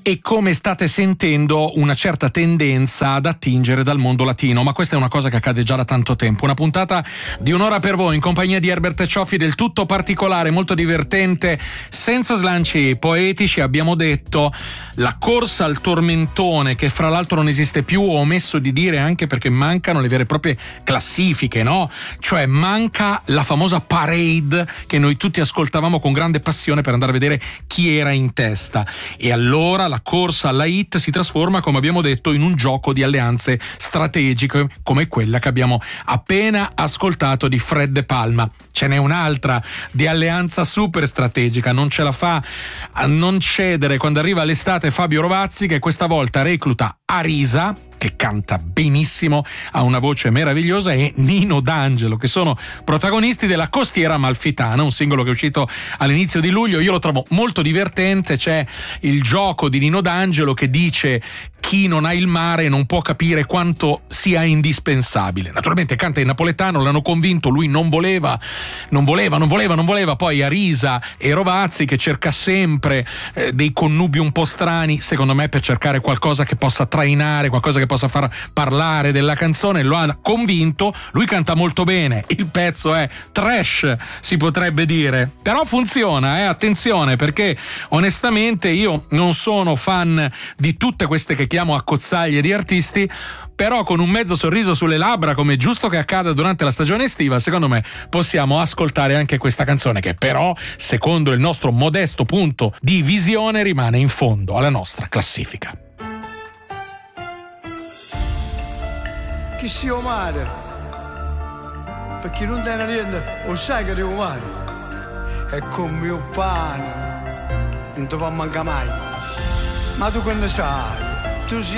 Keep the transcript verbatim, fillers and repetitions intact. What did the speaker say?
e come state sentendo una certa tendenza ad attingere dal mondo latino, ma questa è una cosa che accade già da tanto tempo. Una puntata di un'ora per voi in compagnia di Herbert Cioffi, del tutto particolare, molto divertente, senza slanci poetici. Abbiamo detto la corsa al tormentone, che fra l'altro non esiste più, ho omesso di dire anche perché mancano le vere e proprie classifiche, no? Cioè manca la famosa parade che noi tutti ascoltavamo con grande passione per andare a vedere chi era in testa, e allora la corsa alla hit si trasforma, come abbiamo detto, in un gioco di alleanze strategiche come quella che abbiamo appena ascoltato di Fred De Palma. Ce n'è un'altra di alleanza super strategica, non ce la fa a non cedere quando arriva l'estate Fabio Rovazzi, che questa volta recluta Arisa, che canta benissimo, ha una voce meravigliosa, e Nino D'Angelo, che sono protagonisti della Costiera Amalfitana, un singolo che è uscito all'inizio di luglio. Io lo trovo molto divertente. C'è il gioco di Nino D'Angelo che dice: chi non ha il mare non può capire quanto sia indispensabile. Naturalmente canta in napoletano, l'hanno convinto, lui non voleva, non voleva, non voleva, non voleva. Poi Arisa e Rovazzi, che cerca sempre eh, dei connubi un po' strani, secondo me per cercare qualcosa che possa trainare, qualcosa che possa far parlare della canzone, lo ha convinto. Lui canta molto bene, il pezzo è trash, si potrebbe dire, però funziona, eh? Attenzione, perché onestamente io non sono fan di tutte queste che chiamo accozzaglie di artisti, però con un mezzo sorriso sulle labbra, come è giusto che accada durante la stagione estiva, secondo me possiamo ascoltare anche questa canzone, che però, secondo il nostro modesto punto di visione, rimane in fondo alla nostra classifica. Chi sia mare, perché non te ne niente, lo sai che devo male, è come mio pane, non ti può mancare mai, ma tu quando sai, tu sei